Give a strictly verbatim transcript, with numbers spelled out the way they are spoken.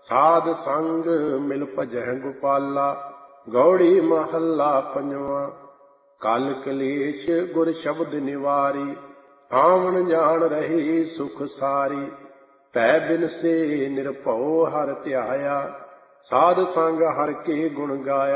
ਸਾਧ ਸੰਗ ਮਿਲ ਭਜਹਿ ਗੋਪਾਲਾ। ਗੌੜੀ ਮਹੱਲਾ ਪੰਜਵਾਂ। ਕਲ ਕਲੇਸ਼ ਗੁਰ ਸ਼ਬਦ ਨਿਵਾਰੀ। ਆਵਣ ਜਾਣ ਰਹੀ ਸੁਖ ਸਾਰੀ। ਭੈ ਬਿਨ ਸੇ ਨਿਰਭਉ ਹਰਿ ਧਿਆਇਆ। ਸਾਧ ਸੰਗ ਹਰਿ ਕੇ ਗੁਣ ਗਾਇਆ।